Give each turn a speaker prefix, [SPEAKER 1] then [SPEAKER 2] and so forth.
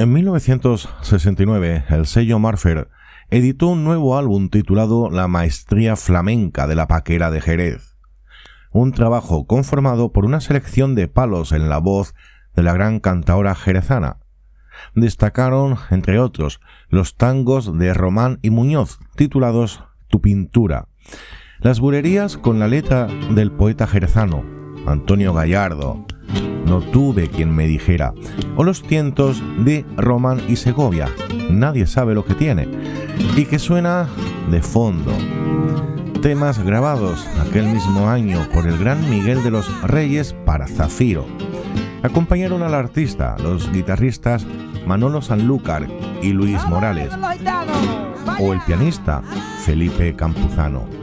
[SPEAKER 1] En 1969, el sello Marfer editó un nuevo álbum titulado La Maestría Flamenca de la Paquera de Jerez, un trabajo conformado por una selección de palos en la voz de la gran cantaora jerezana. Destacaron, entre otros, los tangos de Román y Muñoz, titulados Tu Pintura, las bulerías con la letra del poeta jerezano Antonio Gallardo, No tuve quien me dijera, o los tientos de Román y Segovia, Nadie sabe lo que tiene, y que suena de fondo. Temas grabados aquel mismo año por el gran Miguel de los Reyes para Zafiro. Acompañaron al artista los guitarristas Manolo Sanlúcar y Luis Morales, o el pianista Felipe Campuzano.